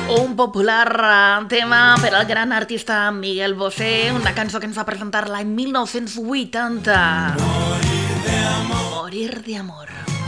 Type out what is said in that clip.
Un popular tema per al gran artista Miguel Bosé, una cançó que ens va presentar l'any 1980. Morir de amor.